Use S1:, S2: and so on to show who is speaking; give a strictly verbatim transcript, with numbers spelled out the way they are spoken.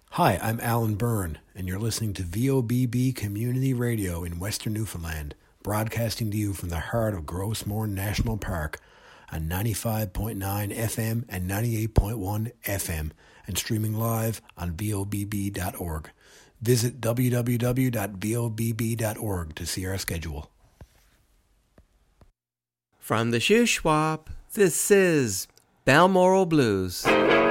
S1: Hi, I'm Alan Byrne, and you're listening to V O B B Community Radio in Western Newfoundland, broadcasting to you from the heart of Grossmorn National Park on ninety-five point nine F M and ninety-eight point one F M, and streaming live on V O B B dot org. Visit w w w dot v o b b dot org to see our schedule.
S2: From the Shuswap, this is Balmoral Blues.